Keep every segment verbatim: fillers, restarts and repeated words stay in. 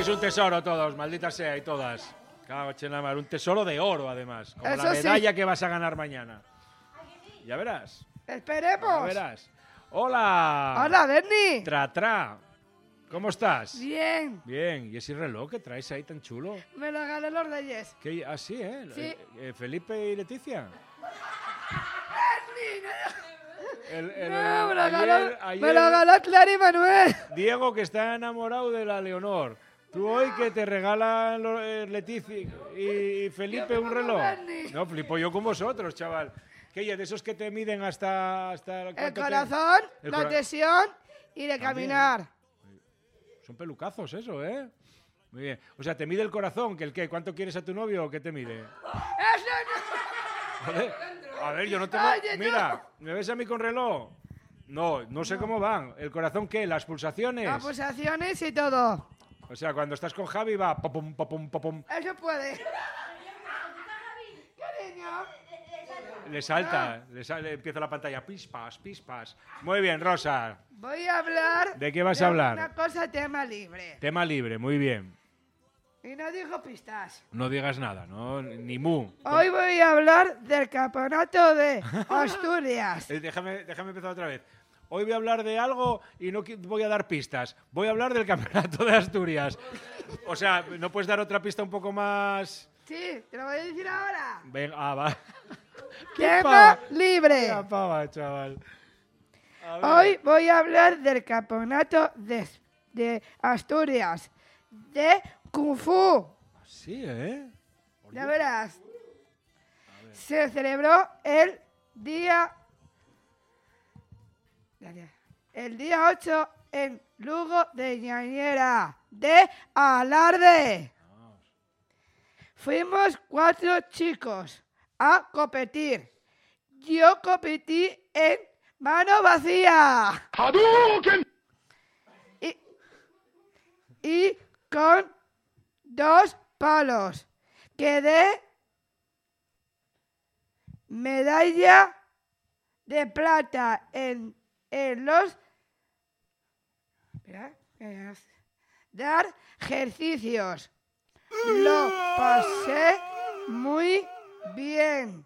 Sois un tesoro todos, maldita sea, y todas. Cago en la mar, un tesoro de oro, además. Como Eso la medalla sí. que vas a ganar mañana. Ya verás. Esperemos. Ya verás. ¡Hola! Hola, Bernie. Tra, tra. ¿Cómo estás? Bien. Bien. ¿Y ese reloj que traes ahí tan chulo? Me lo gané los Reyes. ¿Qué? ¿Ah, sí, eh? Sí. Eh, eh, ¿Felipe y Leticia? El, el- No, me lo ayer- ganó, ayer me lo ganó Clara y Manuel. Diego, que está enamorado de la Leonor. Tú hoy que te regalan lo- eh, Leticia y, y Felipe un reloj. Bernie. No, flipo yo con vosotros, chaval. ¿Qué? ¿De esos que te miden hasta, hasta El cuánto te- corazón, El la cora- tensión y de También. caminar. Son pelucazos eso, ¿eh? Muy bien. O sea, ¿te mide el corazón? ¿Que el qué? ¿Cuánto quieres a tu novio o qué te mide? Joder, a ver, yo no tengo... Oye, tú. Mira, ¿me ves a mí con reloj? No, no sé cómo van. ¿El corazón qué? ¿Las pulsaciones? Las pulsaciones y todo. O sea, cuando estás con Javi va popum, popum, popum. Eso puede. Cariño. Le salta, le sale, empieza la pantalla. Pispas, pispas. Muy bien, Rosa. Voy a hablar. ¿De qué vas a hablar? Una cosa, tema libre. Tema libre, muy bien. Y no digo pistas. No digas nada, ¿no? Ni mu. Hoy voy a hablar del campeonato de Asturias. Eh, Déjame, déjame empezar otra vez. Hoy voy a hablar de algo y no qui- voy a dar pistas. Voy a hablar del campeonato de Asturias. O sea, ¿no puedes dar otra pista un poco más...? Sí, te lo voy a decir ahora. Venga, ah, va. ¡Qué Tema pava! libre. ¡Qué pava, chaval! A ver. Hoy voy a hablar del campeonato de, de Asturias de Kung Fu. Sí, ¿eh? Ya verás. Se celebró el día el día ocho en Lugo de Ñañera de Alarde. Fuimos cuatro chicos a competir. Yo competí en mano vacía. Y, y con dos palos. Quedé medalla de plata en, en los espera, eh, dar ejercicios. Lo pasé muy bien.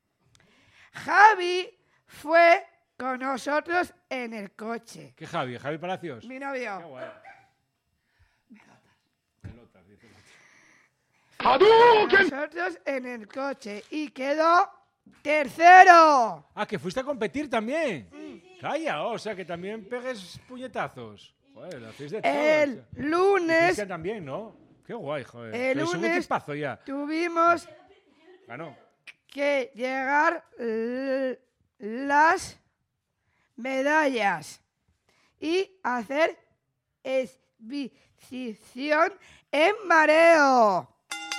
Javi fue con nosotros en el coche. ¿Qué Javi? ¿Javi Palacios? Mi Qué novio. guay. Pelotas, dice. Nosotros en el coche y quedó tercero. Ah, que fuiste a competir también. Calla, o sea, que también pegues puñetazos. Joder, lo hacéis de todo. El o sea. Y lunes Cristian también, ¿no? Qué guay, joder. El Es un lunes- equipazo ya. tuvimos Ganó. que llegar l- las medallas y hacer exhibición en mareo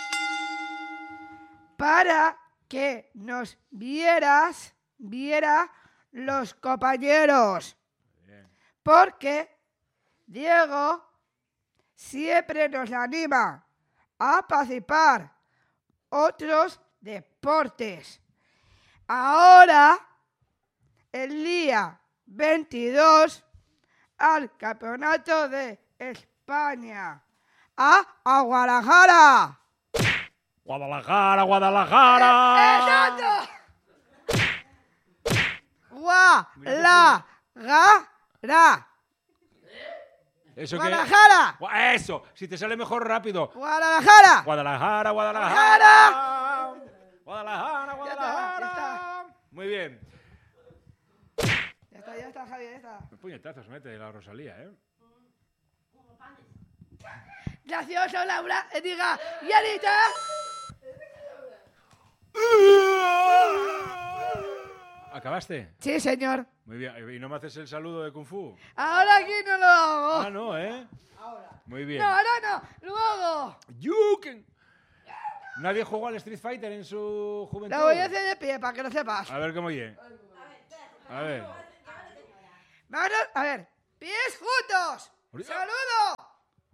para que nos vieras viera los compañeros, porque Diego siempre nos anima a participar otros deportes. Ahora, el día veintidós, al Campeonato de España, a, a Guadalajara. Guadalajara, Guadalajara. ¡Exacto! Guadalajara. Eso que... Guadalajara. Gua- Eso, si te sale mejor rápido. Guadalajara. Guadalajara, Guadalajara. Guadalajara, Guadalajara. está. Muy bien. Ya está, ya está, Javier, ya está. Qué puñetazos mete la Rosalía, ¿eh? Gracioso, Laura. Eh, Diga, ¿y Anita? ¿Acabaste? Sí, señor. Muy bien. ¿Y no me haces el saludo de Kung Fu? Ahora aquí no lo hago. Ah, no, ¿eh? Muy bien. No, ahora no. Luego. Yuken. Nadie jugó al Street Fighter en su juventud. Lo voy a hacer de pie para que lo sepas. A ver cómo oye. A ver. Manos, a ver. Pies juntos. Saludo.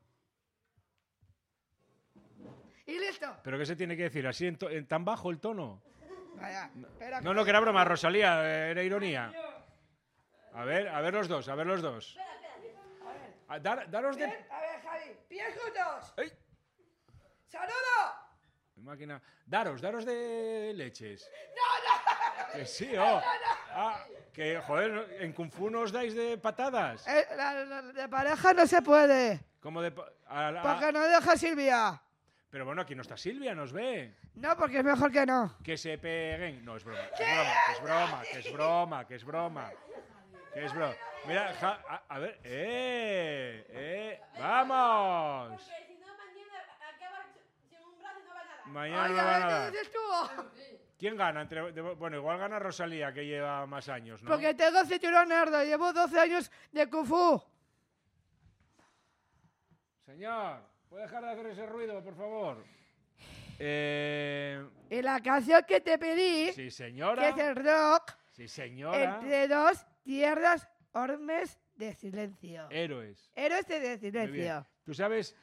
Y listo. ¿Pero qué se tiene que decir? ¿Así en, to- en tan bajo el tono? Vaya, espera. No, no, que era broma, Rosalía, eh, era ironía. A ver, a ver los dos, a ver los dos. A dar- daros de... Bien, a ver, Javi, pies juntos. ¡Ey! ¡Saludo! Mi máquina. Daros, daros de leches. ¡No, no! Que sí, oh. Ah, que, joder, en Kung Fu no os dais de patadas. Eh, la- la- de pareja no se puede. Como de... pa- a la- Porque no deja Silvia. Pero bueno, aquí no está Silvia, nos ve. No, porque es mejor que no. Que se peguen. No, es broma, es broma, que es broma, que es broma, que es broma. Que es broma. Mira, ja- a, a ver. ¡Eh! ¡Eh! ¡Vamos! Porque si no, mañana acaba sin un brazo y no va a nada. Mañana Ay, no va ay, nada. ¿qué dices tú? ¿Quién gana? Entre, de- bueno, igual gana Rosalía, que lleva más años, ¿no? Porque tengo cinturón nerdo. Llevo doce años de Kung Fu. Señor, ¿puede dejar de hacer ese ruido, por favor? Eh, Y la canción que te pedí, sí, que señora. es el rock, Sí, señora. entre dos tierras ormes de silencio. Héroes. Héroes de Muy bien. silencio. Tú sabes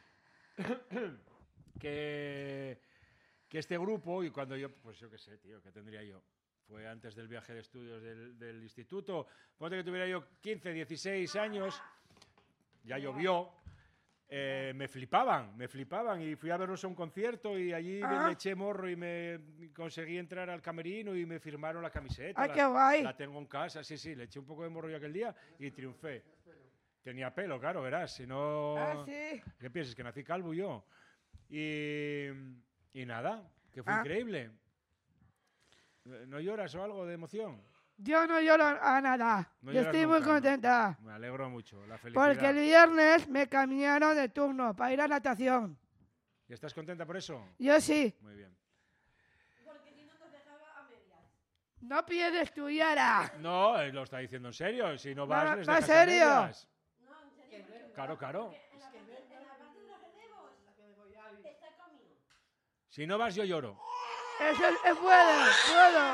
que, que este grupo, y cuando yo, pues yo qué sé, tío, ¿qué tendría yo? Fue antes del viaje de estudios del, del instituto. Ponte que tuviera yo quince, dieciséis años, ya llovió. eh, me flipaban, me flipaban y fui a verlos a un concierto y allí Ah. me eché morro y me conseguí entrar al camerino y me firmaron la camiseta. ¡Ay, la, qué guay! la tengo en casa, sí, sí, le eché un poco de morro yo aquel día y triunfé. Tenía pelo, claro, verás, si no... Ah, sí. ¿Qué piensas? Que nací calvo yo. Y, y nada, que fue Ah. increíble. ¿No lloras o algo de emoción? Yo no lloro a nada. No Yo lloras estoy muy nunca, ¿no? contenta. Me alegro mucho, la felicidad. Porque el viernes me cambiaron de turno para ir a natación. ¿Y estás contenta por eso? Yo sí. Muy bien. Porque si no nos dejaba a medias. No pierdes estudiar. ah. No, eh, lo está diciendo en serio. Si no vas, No, les ¿va dejas a serio? medias. No, en serio. porque Claro, claro. En la parte, en la parte de los relevos está conmigo. Si no vas, yo lloro. Eso es, es bueno, puedo.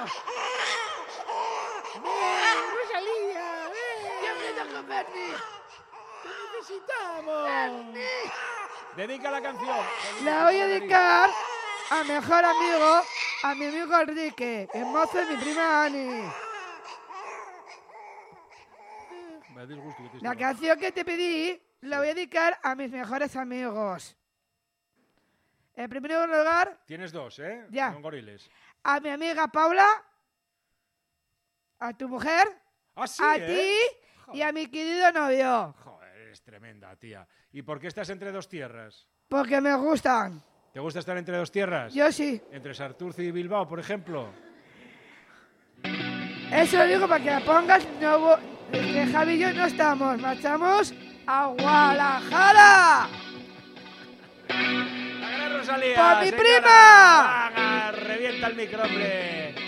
¡Ven, Rosalía! ¡Ven! ¡Siempre toco Bernie! ¡Te necesitamos! ¡Bernie! Dedica la canción. La voy a dedicar a mi mejor amigo, a mi amigo Enrique, el mozo de mi prima Ani. Me da disgusto que te La esté- canción que te pedí la voy a dedicar a mis mejores amigos. En primer lugar, Tienes dos, ¿eh? Ya. Son goriles. a mi amiga Paula, a tu mujer, Ah, sí, a ¿eh? ti y a mi querido novio. Joder, eres tremenda, tía. ¿Y por qué estás entre dos tierras? Porque me gustan. ¿Te gusta estar entre dos tierras? Yo sí. Entre Santurce y Bilbao, por ejemplo. Eso lo digo para que la pongas. No, vo- que Javi y yo no estamos. Marchamos a Guadalajara. ¡La gran Rosalía! ¡Por mi señora! prima! ¡Haga! ¡Revienta el micro, hombre!